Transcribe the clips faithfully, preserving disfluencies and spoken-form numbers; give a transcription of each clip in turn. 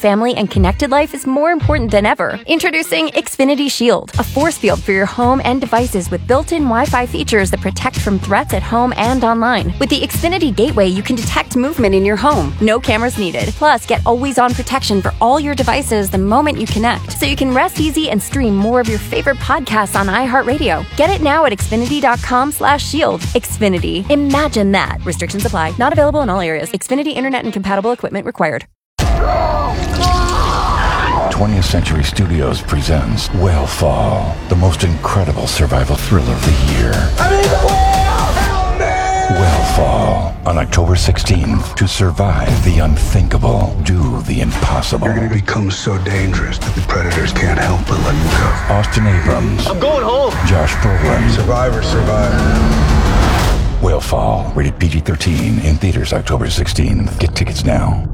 family, and connected life is more important than ever. Introducing Xfinity Shield, a force field for your home and devices with built-in Wi-Fi features that protect from threats at home and online. With the Xfinity Gateway, you can detect movement in your home. No cameras needed. Plus, get always-on protection for all your devices the moment you connect, so you can rest easy and stream more of your favorite podcasts on iHeartRadio. Get it now at Xfinity.com slash shield. Xfinity. Imagine that. Restrictions apply. Not available in all areas. Xfinity Internet and compatible equipment required. twentieth Century Studios presents Whale-Fall, the most incredible survival thriller of the year. I'm in the whale! Help me! Whale-Fall, on October sixteenth. To survive the unthinkable, do the impossible. You're going to become so dangerous that the predators can't help but let you go. Austin Abrams. I'm going home. Josh Brolin. Survivor, survivor. Whale-Fall, rated P G thirteen, in theaters October sixteenth. Get tickets now.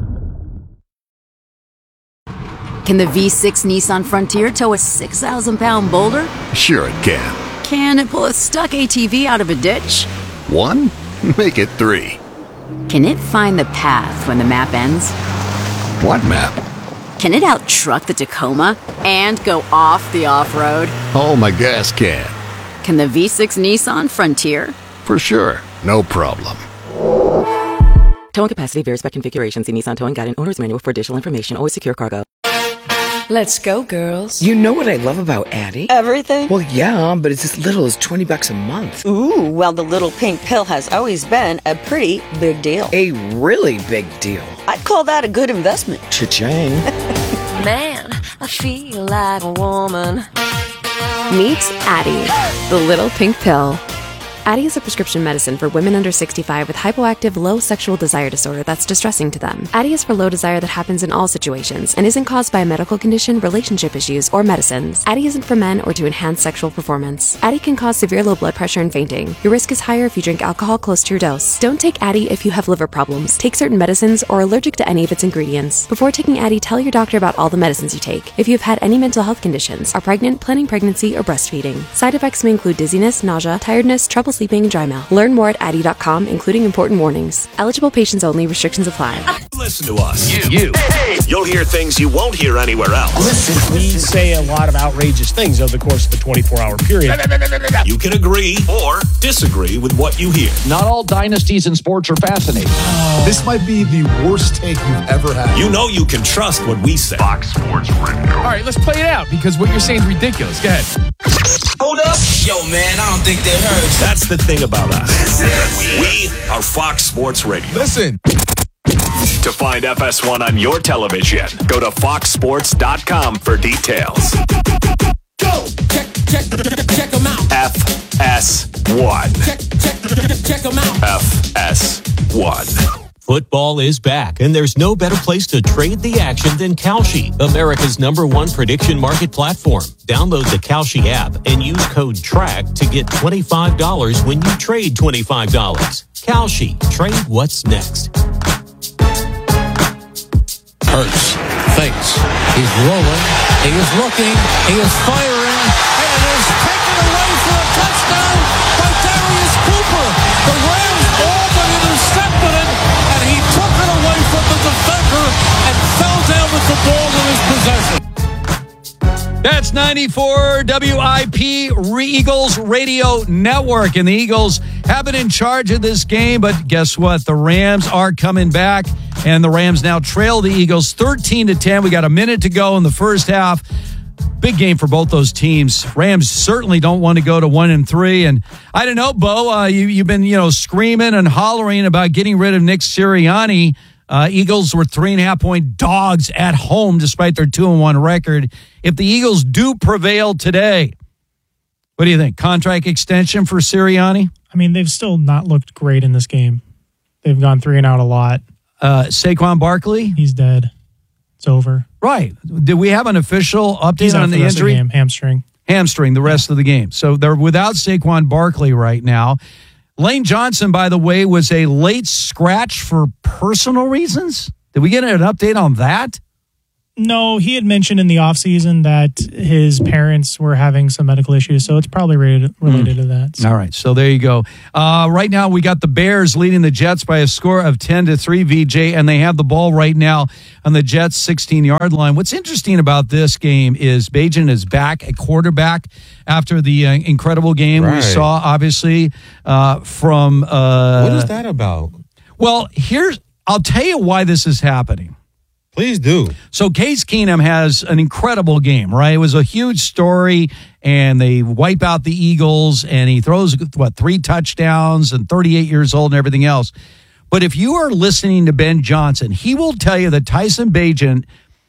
Can the V six Nissan Frontier tow a six thousand pound boulder? Sure it can. Can it pull a stuck A T V out of a ditch? One? Make it three. Can it find the path when the map ends? What map? Can it out-truck the Tacoma and go off the off-road? Oh, my gas can. Can the V six Nissan Frontier? For sure. No problem. Towing capacity varies by configuration. See Nissan Towing Guide and Owner's Manual for additional information. Always secure cargo. Let's go, girls. You know what I love about Addie? Everything? Well, yeah, but it's as little as twenty bucks a month. Ooh, well, the little pink pill has always been a pretty big deal. A really big deal. I'd call that a good investment. Cha-ching. Man, I feel like a woman. Meet Addie, the little pink pill. Addie is a prescription medicine for women under sixty-five with hypoactive low sexual desire disorder that's distressing to them. Addie is for low desire that happens in all situations and isn't caused by a medical condition, relationship issues, or medicines. Addie isn't for men or to enhance sexual performance. Addie can cause severe low blood pressure and fainting. Your risk is higher if you drink alcohol close to your dose. Don't take Addie if you have liver problems, take certain medicines, or are allergic to any of its ingredients. Before taking Addie, tell your doctor about all the medicines you take. If you have had any mental health conditions, are pregnant, planning pregnancy, or breastfeeding. Side effects may include dizziness, nausea, tiredness, trouble sleeping, and dry mouth. Learn more at Addie dot com, including important warnings. Eligible patients only. Restrictions apply. Listen to us. You. you. Hey, hey. You'll hear things you won't hear anywhere else. Listen, we say a lot of outrageous things over the course of a twenty-four hour period. You can agree or disagree with what you hear. Not all dynasties in sports are fascinating. Oh. This might be the worst take you've ever had. You know you can trust what we say. Fox Sports Radio. All right, let's play it out because what you're saying is ridiculous. Go ahead. Hold up. Yo, man, I don't think they heard. That's the thing about us. We are Fox Sports Radio. Listen. To find F S one on your television, go to fox sports dot com for details. Go! Check, check, check them out. F S one. Check, check, check them out. F S one. Football is back, and there's no better place to trade the action than Kalshi, America's number one prediction market platform. Download the Kalshi app and use code TRACK to get twenty-five dollars when you trade twenty-five dollars. Kalshi, trade what's next. Hurts, fakes, he's rolling, he is looking, he is firing, and it is taken away for a touchdown by Darius Cooper. The Rams all but intercepted it, and he took it away from the defender and fell down with the ball in his possession. That's ninety-four W I P Eagles Radio Network, and the Eagles have been in charge of this game, but guess what? The Rams are coming back, and the Rams now trail the Eagles thirteen to ten. We got a minute to go in the first half. Big game for both those teams. Rams certainly don't want to go to one and three, and I don't know, Bo. Uh, you, you've been, you know, screaming and hollering about getting rid of Nick Sirianni. Uh, Eagles were three and a half point dogs at home despite their two and one record. If the Eagles do prevail today, what do you think? Contract extension for Sirianni? I mean, they've still not looked great in this game. They've gone three and out a lot. Uh, Saquon Barkley? He's dead. It's over. Right. Did we have an official update He's out on for the, the rest injury? Of the game. Hamstring. Hamstring the rest of the game. So they're without Saquon Barkley right now. Lane Johnson, by the way, was a late scratch for personal reasons. Did we get an update on that? No, he had mentioned in the offseason that his parents were having some medical issues, so it's probably related, related mm. to that. So. All right, so there you go. Uh, right now, we got the Bears leading the Jets by a score of ten to three, V J, and they have the ball right now on the Jets' sixteen-yard line. What's interesting about this game is Bajan is back at quarterback after the uh, incredible game right. we saw, obviously, uh, from... Uh, what is that about? Well, here's... I'll tell you why this is happening. Please do. So Case Keenum has an incredible game, right? It was a huge story, and they wipe out the Eagles, and he throws, what, three touchdowns and thirty-eight years old and everything else. But if you are listening to Ben Johnson, he will tell you that Tyson Bagent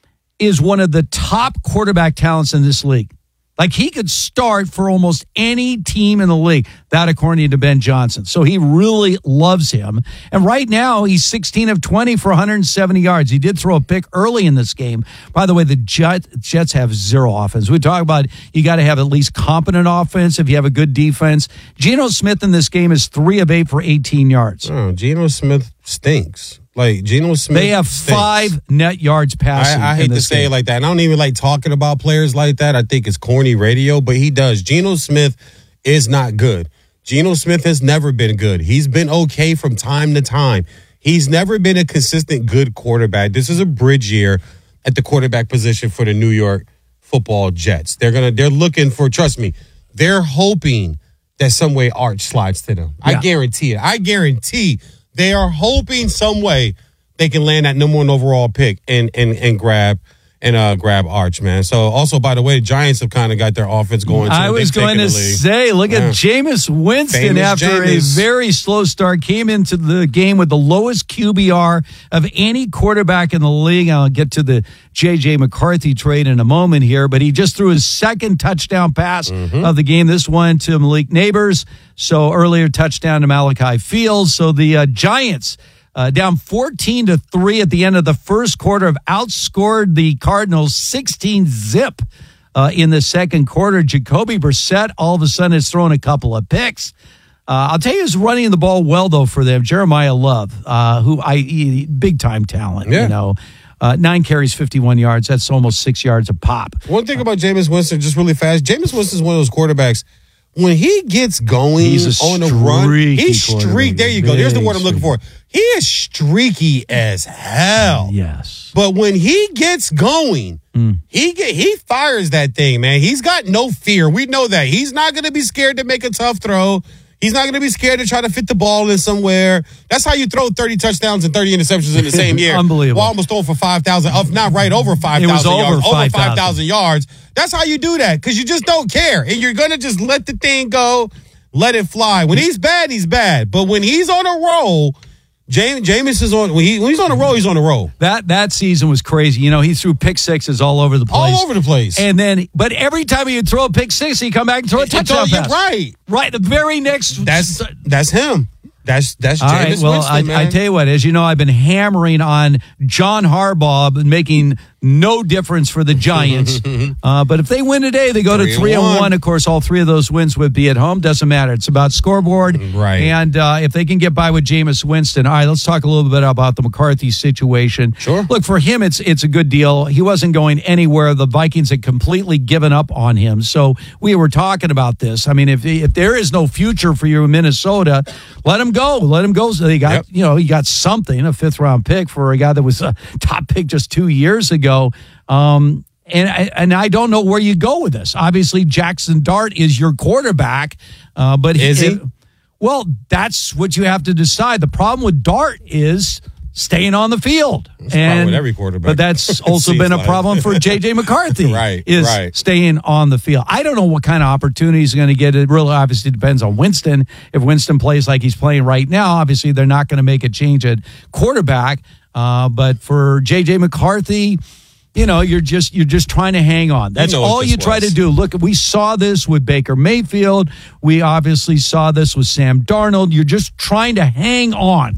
is one of the top quarterback talents in this league. Like, he could start for almost any team in the league. That, according to Ben Johnson. So he really loves him. And right now, he's sixteen of twenty for one hundred seventy yards. He did throw a pick early in this game. By the way, the Jet, Jets have zero offense. We talk about you got to have at least competent offense if you have a good defense. Geno Smith in this game is three of eight for eighteen yards. Oh, Geno Smith stinks. Like, Geno Smith They have stinks. five net yards passing. I, I hate in to this say game. it like that. And I don't even like talking about players like that. I think it's corny radio, but he does. Geno Smith is not good. Geno Smith has never been good. He's been okay from time to time. He's never been a consistent good quarterback. This is a bridge year at the quarterback position for the New York Football Jets. They're gonna they're looking for, trust me, they're hoping that some way Arch slides to them. Yeah. I guarantee it. I guarantee they are hoping some way they can land that number one overall pick and and and grab and uh, grab Arch, man. So also, by the way, the Giants have kind of got their offense going. Too. I was They've going to say, look yeah. at Jameis Winston. Famous after Jameis. a very slow start, came into the game with the lowest Q B R of any quarterback in the league. I'll get to the J J McCarthy trade in a moment here, but he just threw his second touchdown pass mm-hmm. of the game. This one to Malik Neighbors. So earlier touchdown to Malachi Fields. So the uh, Giants Uh, down fourteen to three at the end of the first quarter, have outscored the Cardinals sixteen zip uh, in the second quarter. Jacoby Brissett all of a sudden has thrown a couple of picks. Uh, I'll tell you who's running the ball well, though, for them. Jeremiah Love, uh, who I big-time talent, yeah. you know. Uh, nine carries, fifty-one yards. That's almost six yards a pop. One thing about Jameis Winston, just really fast, Jameis Winston is one of those quarterbacks. When he gets going He's a on the run, he's streaky. There you go. There's the word I'm looking for. He is streaky as hell. Yes. But when he gets going, mm. he get he fires that thing, man. He's got no fear. We know that. He's not going to be scared to make a tough throw. He's not going to be scared to try to fit the ball in somewhere. That's how you throw thirty touchdowns and thirty interceptions in the same year. Unbelievable. Well, almost throwing for five thousand, up not right over five thousand yards. Over five thousand yards. That's how you do that, because you just don't care. And you're going to just let the thing go, let it fly. When he's bad, he's bad. But when he's on a roll, James, Jameis is on, when, he, when he's on a roll, he's on a roll. That that season was crazy. You know, he threw pick sixes all over the place. All over the place. And then, but every time he would throw a pick six, he'd come back and throw a touchdown pass. Right. Right. The very next. That's, that's him. That's that's All Jameis right, well, Winston, I, man. I tell you what, as you know, I've been hammering on John Harbaugh making no difference for the Giants. uh, but if they win today, they go three to three and one. one. Of course, all three of those wins would be at home. Doesn't matter. It's about scoreboard. Right. And uh, if they can get by with Jameis Winston, all right, let's talk a little bit about the McCarthy situation. Sure. Look, for him, it's it's a good deal. He wasn't going anywhere. The Vikings had completely given up on him. So we were talking about this. I mean, if if there is no future for you in Minnesota, let him go. Let him go. So they got, yep. you know, he got something, a fifth round pick for a guy that was a top pick just two years ago. Um, and I, and I don't know where you go with this. Obviously, Jackson Dart is your quarterback, uh, but is he? It, well, that's what you have to decide. The problem with Dart is staying on the field. That's and with every quarterback. But that's also been a like. problem for J J McCarthy. right, is right. staying on the field. I don't know what kind of opportunities he's going to get. It really obviously depends on Winston. If Winston plays like he's playing right now, obviously they're not going to make a change at quarterback. Uh, but for J J McCarthy, you know, you're just you're just trying to hang on. That's you know all you try was. to do. Look, we saw this with Baker Mayfield. We obviously saw this with Sam Darnold. You're just trying to hang on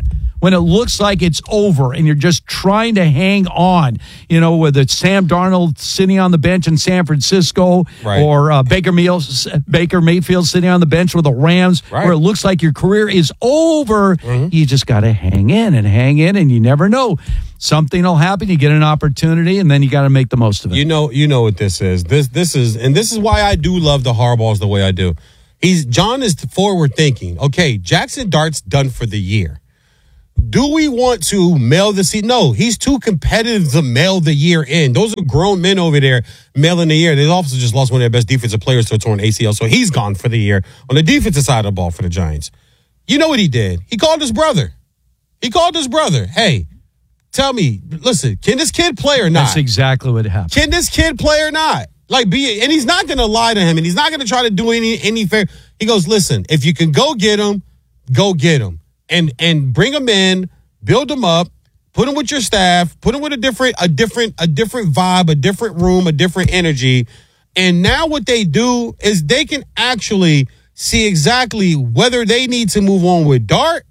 when it looks like it's over and you're just trying to hang on, you know, whether it's Sam Darnold sitting on the bench in San Francisco Right. or uh, Baker, Meals, Baker Mayfield sitting on the bench with the Rams, Right. where it looks like your career is over, Mm-hmm. you just got to hang in and hang in, and you never know. Something will happen. You get an opportunity, and then you got to make the most of it. You know, you know what this is. This, this is, and this is why I do love the Harbaughs the way I do. He's John is forward thinking. Okay, Jackson Dart's done for the year. Do we want to mail the seat? No, he's too competitive to mail the year in. Those are grown men over there mailing the year. They also just lost one of their best defensive players to a torn A C L, so he's gone for the year on the defensive side of the ball for the Giants. You know what he did? He called his brother. He called his brother. Hey, tell me, listen, can this kid play or not? That's exactly what happened. Can this kid play or not? Like, be, and he's not going to lie to him, and he's not going to try to do any any fair. He goes, listen, if you can go get him, go get him, and and bring him in, build him up, put him with your staff, put him with a different a different a different vibe, a different room, a different energy. And now what they do is they can actually see exactly whether they need to move on with Dart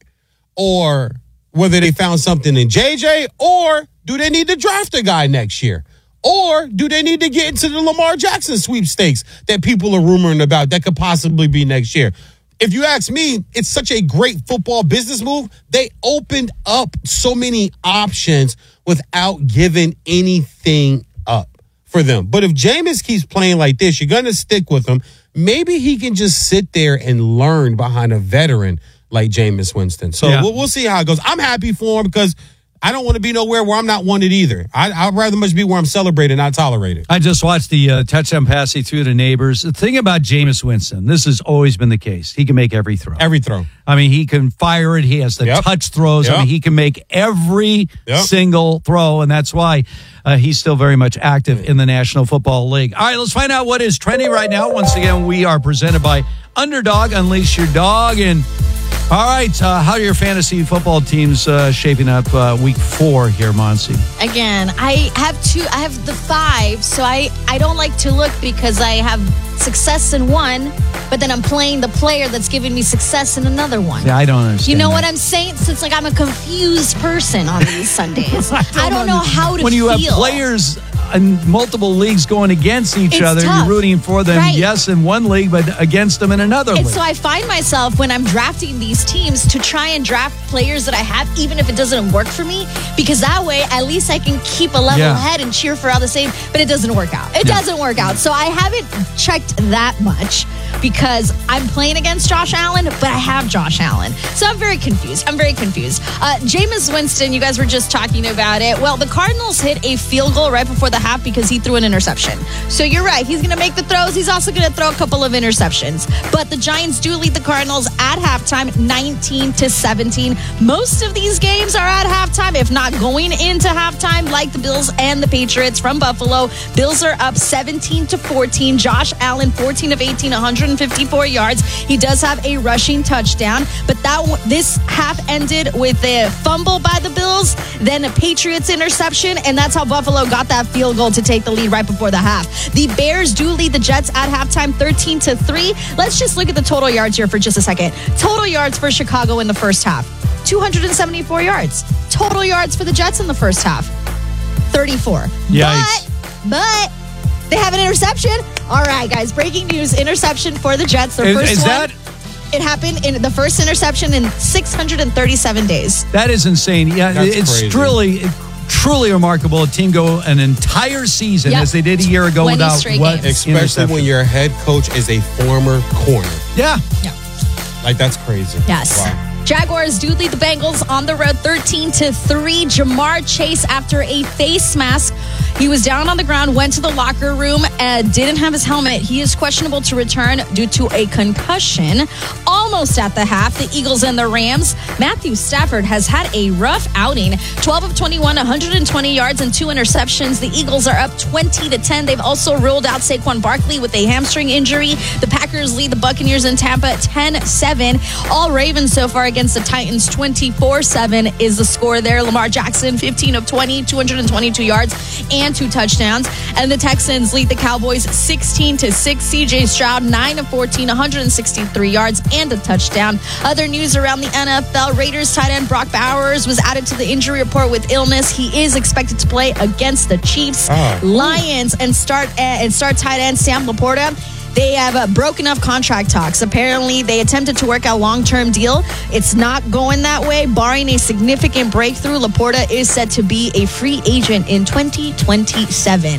or whether they found something in J J, or do they need to draft a guy next year? Or do they need to get into the Lamar Jackson sweepstakes that people are rumoring about that could possibly be next year? If you ask me, it's such a great football business move. They opened up so many options without giving anything up for them. But if Jameis keeps playing like this, you're going to stick with him. Maybe he can just sit there and learn behind a veteran like Jameis Winston. So Yeah. we'll, we'll see how it goes. I'm happy for him because I don't want to be nowhere where I'm not wanted either. I, I'd rather much be where I'm celebrated, not tolerated. I just watched the uh, touchdown pass he threw to Neighbors. The thing about Jameis Winston, this has always been the case. He can make every throw. Every throw. I mean, he can fire it. He has the Yep. touch throws. I Yep. mean, he can make every Yep. single throw, and that's why uh, he's still very much active in the National Football League. All right, let's find out what is trending right now. Once again, we are presented by Underdog. Unleash your dog. And all right, uh, how are your fantasy football teams uh, shaping up uh, week four here, Monsi? Again, I have two. I have the five, so I, I don't like to look because I have success in one, but then I'm playing the player that's giving me success in another one. Yeah, I don't understand. You know that. what I'm saying? So it's like I'm a confused person on these Sundays. I don't, I don't know how to When you feel. have players in multiple leagues going against each It's other, tough. you're rooting for them, Right. yes, in one league, but against them in another And league. so I find myself when I'm drafting these teams to try and draft players that I have, even if it doesn't work for me, because that way at least I can keep a level Yeah. head and cheer for all the same, but it doesn't work out. It Yeah. doesn't work out. So I haven't checked that much because I'm playing against Josh Allen, but I have Josh Allen. So I'm very confused. I'm very confused. Uh, Jameis Winston, you guys were just talking about it. Well, the Cardinals hit a field goal right before the half because he threw an interception. So you're right. He's going to make the throws. He's also going to throw a couple of interceptions. But the Giants do lead the Cardinals at halftime, nineteen to seventeen. Most of these games are at halftime, if not going into halftime, like the Bills and the Patriots from Buffalo. Bills are up seventeen to fourteen. Josh Allen, fourteen of eighteen, one hundred fifty-four yards. He does have a rushing touchdown, but that this half ended with a fumble by the Bills, then a Patriots interception, and that's how Buffalo got that field goal to take the lead right before the half. The Bears do lead the Jets at halftime, thirteen to three. Let's just look at the total yards here for just a second. Total yards for Chicago in the first half, two hundred seventy-four yards. Total yards for the Jets in the first half, thirty-four. Yikes. But, but they have an interception. All right, guys, breaking news, interception for the Jets. Their Is- first is one. that- It happened in the first interception in six hundred thirty-seven days. That is insane. Yeah, That's it's crazy. truly, truly remarkable. A team go an entire season Yep. as they did a year ago twenty without straight what games. Especially interception. when your head coach is a former corner. Yeah. Yeah. Like, that's crazy. Yes. Wow. Jaguars do lead the Bengals on the road thirteen to three. Jamar Chase, after a face mask, he was down on the ground, went to the locker room, uh, didn't have his helmet. He is questionable to return due to a concussion. Almost at the half, the Eagles and the Rams. Matthew Stafford has had a rough outing. twelve of twenty-one, one hundred twenty yards and two interceptions. The Eagles are up twenty to ten. They've also ruled out Saquon Barkley with a hamstring injury. The Packers lead the Buccaneers in Tampa ten seven. All Ravens so far against the Titans, twenty-four seven is the score there. Lamar Jackson, fifteen of twenty, two hundred twenty-two yards and two touchdowns. And the Texans lead the Cowboys sixteen to six. C J Stroud, nine of fourteen, one hundred sixty-three yards and a touchdown. Other news around the N F L, Raiders tight end Brock Bowers was added to the injury report with illness. He is expected to play against the Chiefs. Oh. Lions and start and start tight end Sam Laporta. They have uh, broken up contract talks. Apparently, they attempted to work out a long-term deal. It's not going that way. Barring a significant breakthrough, Laporta is set to be a free agent in twenty twenty-seven.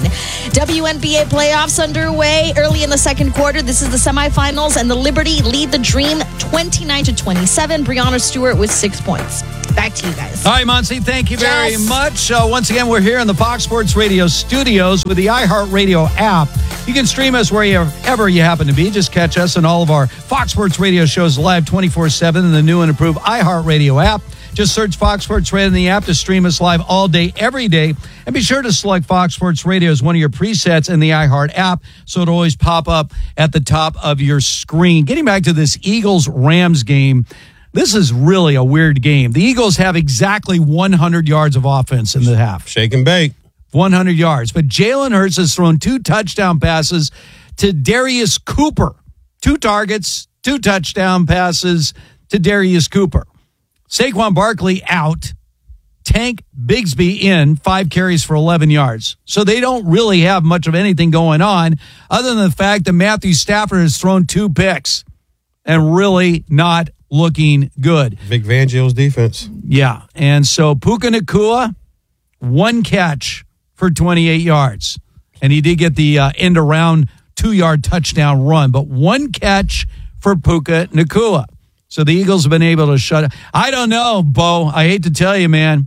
W N B A playoffs underway early in the second quarter. This is the semifinals, and the Liberty lead the Dream twenty-nine to twenty-seven. Breanna Stewart with six points. Back to you guys. All right, Monty, thank you very yes. much. Uh, once again, we're here in the Fox Sports Radio studios with the iHeartRadio app. You can stream us wherever you happen to be. Just catch us and all of our Fox Sports Radio shows live twenty-four seven in the new and improved iHeartRadio app. Just search Fox Sports Radio in the app to stream us live all day, every day. And be sure to select Fox Sports Radio as one of your presets in the iHeart app so it'll always pop up at the top of your screen. Getting back to this Eagles-Rams game, this is really a weird game. The Eagles have exactly one hundred yards of offense in the half. Shake and bake. one hundred yards. But Jalen Hurts has thrown two touchdown passes to Darius Cooper. Two targets, two touchdown passes to Darius Cooper. Saquon Barkley out. Tank Bigsby in, five carries for eleven yards. So they don't really have much of anything going on other than the fact that Matthew Stafford has thrown two picks and really not looking good. Vic Fangio's defense. Yeah. And so Puka Nacua, one catch for twenty-eight yards. And he did get the uh, end around two-yard touchdown run, but one catch for Puka Nacua. So the Eagles have been able to shut it. I don't know, Bo. I hate to tell you, man.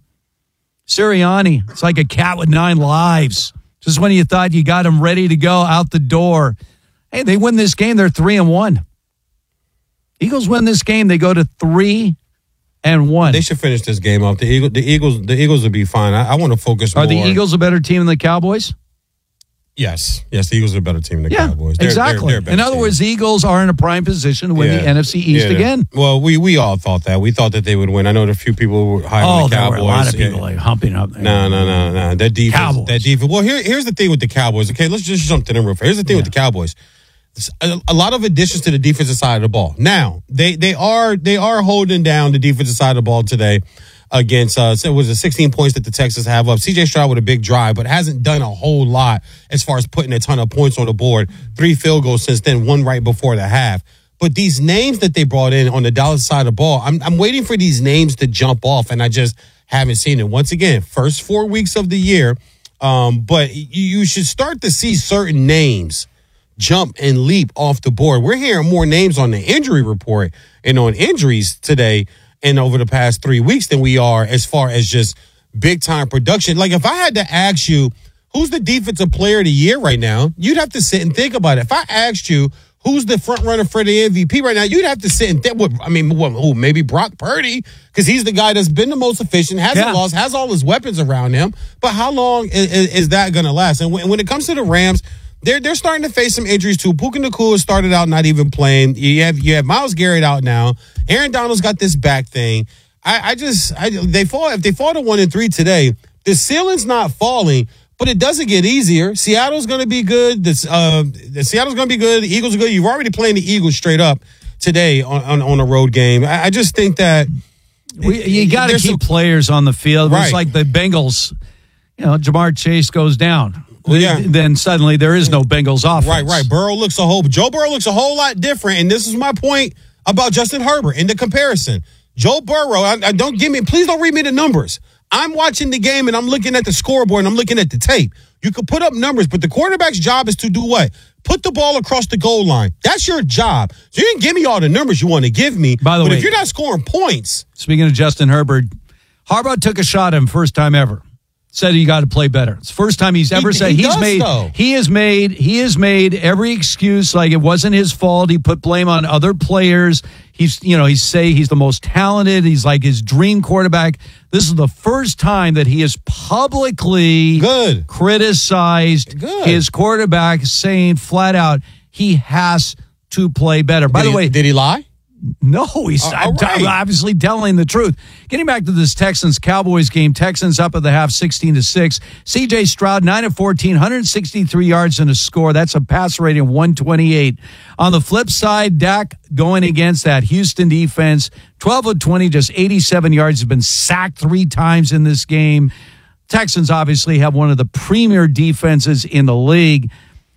Sirianni, it's like a cat with nine lives. Just when you thought you got him ready to go out the door. Hey, they win this game, they're three and one. Eagles win this game, they go to three and one. They should finish this game off. The Eagles, the Eagles, the Eagles will be fine. I, I want to focus more. Are the Eagles a better team than the Cowboys? Yes. Yes, the Eagles are a better team than the yeah, Cowboys. They're, exactly. They're, they're in other team. words, the Eagles are in a prime position to win yeah. the N F C East yeah, again. Well, we, we all thought that. We thought that they would win. I know that a few people were high oh, on the Cowboys. There were a lot of people yeah. like humping up there. No, no, no, no. That defense. Cowboys. That defense. Well, here, here's the thing with the Cowboys. Okay, let's just jump to them real fast. Here's the thing yeah. with the Cowboys. A, a lot of additions to the defensive side of the ball. Now, they they are they are holding down the defensive side of the ball today against, uh, so it was a sixteen points that the Texans have up. C J Stroud with a big drive, but hasn't done a whole lot as far as putting a ton of points on the board. Three field goals since then, one right before the half. But these names that they brought in on the Dallas side of the ball, I'm, I'm waiting for these names to jump off, and I just haven't seen it. Once again, first four weeks of the year, um, but you, you should start to see certain names jump and leap off the board. We're hearing more names on the injury report and on injuries today and over the past three weeks than we are as far as just big time production. Like if I had to ask you who's the defensive player of the year right now, you'd have to sit and think about it. If I asked you who's the front runner for the M V P right now, you'd have to sit and think. What, I mean, what, who? Maybe Brock Purdy, because he's the guy that's been the most efficient, hasn't yeah. lost, has all his weapons around him. But how long is, is, is that going to last? And when, when it comes to the Rams, They're they're starting to face some injuries too. Puka Nacua started out not even playing. You have you have Myles Garrett out now. Aaron Donald's got this back thing. I, I just I, they fall if they fall to one and three today. The ceiling's not falling, but it doesn't get easier. Seattle's going to be good. This uh, the Seattle's going to be good. The Eagles are good. You've already playing the Eagles straight up today on on, on a road game. I, I just think that we, you got to keep some players on the field. Right. It's like the Bengals. You know, Jamar Chase goes down. Well, yeah. Then suddenly there is no Bengals offense. Right, right. Burrow looks a whole Joe Burrow looks a whole lot different, and this is my point about Justin Herbert in the comparison. Joe Burrow, I, I don't give me please don't read me the numbers. I'm watching the game and I'm looking at the scoreboard and I'm looking at the tape. You can put up numbers, but the quarterback's job is to do what? Put the ball across the goal line. That's your job. So you can give me all the numbers you want to give me. By the but way, if you're not scoring points. Speaking of Justin Herbert, Harbaugh took a shot at him first time ever. Said he got to play better. It's the first time he's ever he, said he he's does, made though. he has made he has made every excuse like it wasn't his fault. He put blame on other players. He's you know, he's say he's the most talented, he's like his dream quarterback. This is the first time that he has publicly Good. criticized Good. his quarterback, saying flat out he has to play better. By did the he, way, did he lie? No, he's Uh, I'm, all right. I'm obviously telling the truth. Getting back to this Texans-Cowboys game, Texans up at the half sixteen to six. C J Stroud, nine of fourteen, one hundred sixty-three yards and a score. That's a pass rating of one twenty-eight. On the flip side, Dak going against that Houston defense, twelve of twenty, just eighty-seven yards. Has been sacked three times in this game. Texans obviously have one of the premier defenses in the league.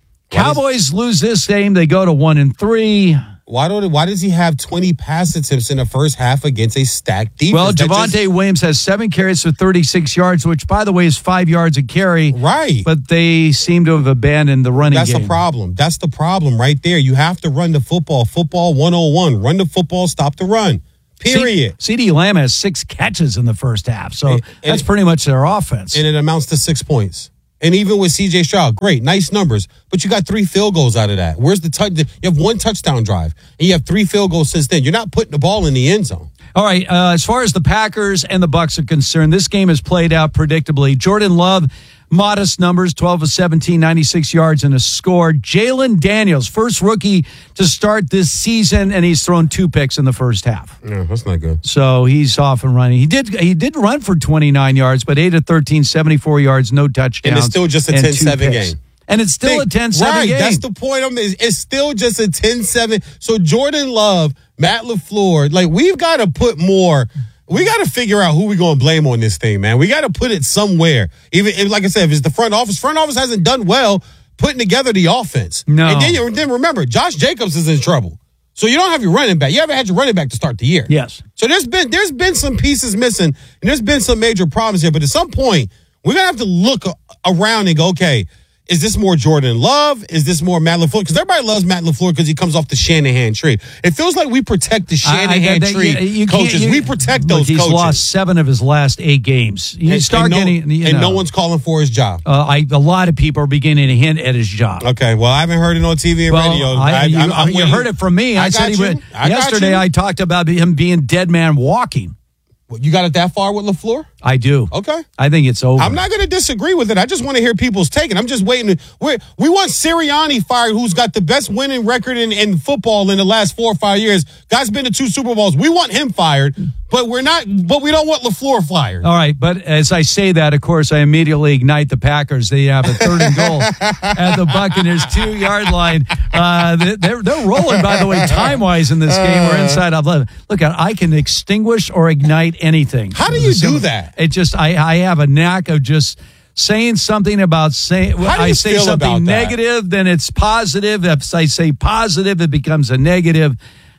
Cowboys lose this game. They go to one and three. Why don't? Why does he have twenty pass attempts in the first half against a stacked defense? Well, That Javonte just- Williams has seven carries for thirty-six yards, which, by the way, is five yards a carry. Right. But they seem to have abandoned the running That's game. the problem. That's the problem right there. You have to run the football. Football one oh one. Run the football, stop the run. Period. C- CeeDee Lamb has six catches in the first half, so And- that's and- pretty much their offense. And it amounts to six points. And even with C J Stroud, great, nice numbers, but you got three field goals out of that. Where's the touch? You have one touchdown drive, and you have three field goals since then. You're not putting the ball in the end zone. All right, uh, as far as the Packers and the Bucks are concerned, this game has played out predictably. Jordan Love, modest numbers, twelve of seventeen, ninety-six yards and a score. Jalen Daniels, first rookie to start this season, and he's thrown two picks in the first half. Yeah, that's not good. So he's off and running. He did he did run for twenty-nine yards, but eight of thirteen, seventy-four yards, no touchdowns. And it's still just a and ten two seven picks. game. And it's still Think- a ten seven right, game. That's the point. I'm, it's, it's still just a ten seven. So Jordan Love, Matt LaFleur, like we've got to put more. We got to figure out who we're going to blame on this thing, man. We got to put it somewhere. Even if, like I said, if it's the front office, front office hasn't done well putting together the offense. No. And then, you, then remember, Josh Jacobs is in trouble. So you don't have your running back. You haven't had your running back to start the year. Yes. So there's been there's been some pieces missing, and there's been some major problems here. But at some point, we're gonna have to look a- around and go, okay, is this more Jordan Love? Is this more Matt LaFleur? Because everybody loves Matt LaFleur because he comes off the Shanahan tree. It feels like we protect the Shanahan I- I- tree you- you can't- coaches. you- we protect look, those he's coaches. lost seven of his last eight games. You and, start and no, getting, you and know, no one's calling for his job. Uh, I, a lot of people are beginning to hint at his job. Okay, well, I haven't heard it on T V and Well, radio. I, I, you, I'm, I'm you waiting. heard it from me. I, I said got he you. would. I got Yesterday, you. I talked about him being dead man walking. You got it that far with LaFleur? I do. Okay. I think it's over. I'm not going to disagree with it. I just want to hear people's take. And I'm just waiting. To, we we want Sirianni fired, who's got the best winning record in, in football in the last four or five years. Guy's been to two Super Bowls. We want him fired, but we're not. But we don't want LaFleur fired. All right, but as I say that, of course, I immediately ignite the Packers. They have a third and goal at the Buccaneers two-yard line. Uh, they're they're rolling, by the way, time-wise in this game. We're inside of eleven. Look, I can extinguish or ignite anything. How do you do that? It just I I have a knack of just saying something about saying. How do you I say feel something about that? negative, then it's positive. If I say positive, it becomes a negative.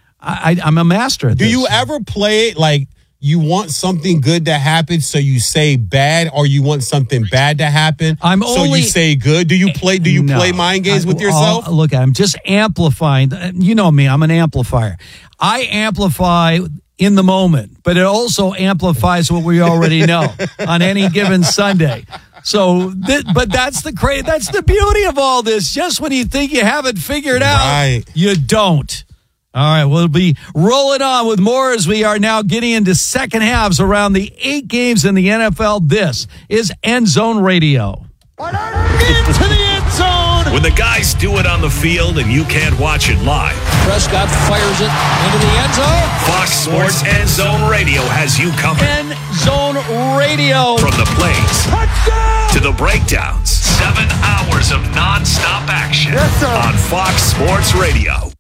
I, I, I'm a master at Do this. you ever play it like you want something good to happen, so you say bad, or you want something bad to happen, I'm so only- you say good? Do you play? Do you No. play mind games I- with yourself? I'll- look, I'm just amplifying. You know me, I'm an amplifier. I amplify in the moment, but it also amplifies what we already know on any given Sunday. So, th- but that's the cra- that's the beauty of all this. Just when you think you have it figured out, Right. you don't. All right, we'll be rolling on with more as we are now getting into second halves around the eight games in the N F L. This is End Zone Radio. Into the end zone. When the guys do it on the field and you can't watch it live, Prescott fires it into the end zone. Fox Sports End Zone Radio has you covered. End Zone Radio. From the plays to the breakdowns, seven hours of nonstop action on Fox Sports Radio.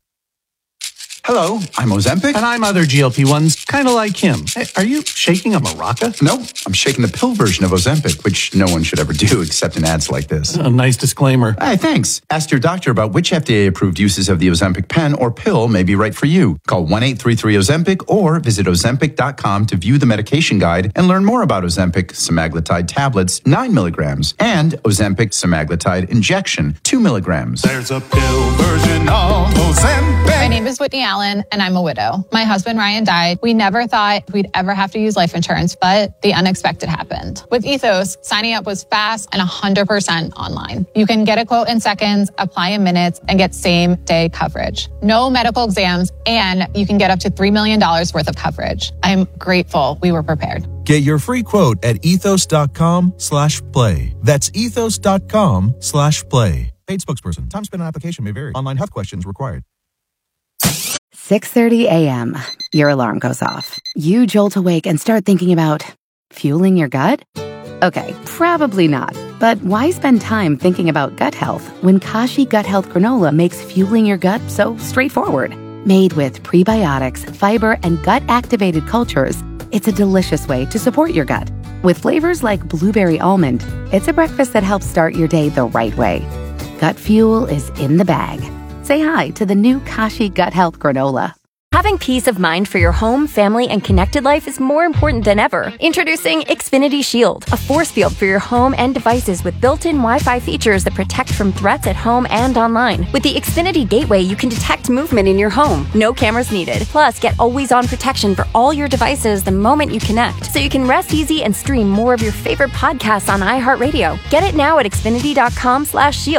Hello, I'm Ozempic. And I'm other G L P ones, kind of like him. Hey, are you shaking a maraca? No, I'm shaking the pill version of Ozempic, which no one should ever do except in ads like this. A nice disclaimer. Hey, thanks. Ask your doctor about which F D A-approved uses of the Ozempic pen or pill may be right for you. Call one eight three three Ozempic or visit Ozempic dot com to view the medication guide and learn more about Ozempic semaglutide tablets, nine milligrams, and Ozempic semaglutide injection, two milligrams. There's a pill version of Ozempic. My name is Whitney Allen, and I'm a widow. My husband, Ryan, died. We never thought we'd ever have to use life insurance, but the unexpected happened. With Ethos, signing up was fast and one hundred percent online. You can get a quote in seconds, apply in minutes, and get same-day coverage. No medical exams, and you can get up to three million dollars worth of coverage. I'm grateful we were prepared. Get your free quote at ethos.com slash play. That's ethos.com slash play. Paid spokesperson. Time spent on application may vary. Online health questions required. six thirty a.m. Your alarm goes off. You jolt awake and start thinking about fueling your gut? Okay, probably not. But why spend time thinking about gut health when Kashi Gut Health Granola makes fueling your gut so straightforward? Made with prebiotics, fiber, and gut-activated cultures, it's a delicious way to support your gut. With flavors like blueberry almond, it's a breakfast that helps start your day the right way. Gut fuel is in the bag. Say hi to the new Kashi Gut Health Granola. Having peace of mind for your home, family, and connected life is more important than ever. Introducing Xfinity Shield, a force field for your home and devices with built-in Wi-Fi features that protect from threats at home and online. With the Xfinity Gateway, you can detect movement in your home. No cameras needed. Plus, get always-on protection for all your devices the moment you connect, so you can rest easy and stream more of your favorite podcasts on iHeartRadio. Get it now at Xfinity dot com slash shield.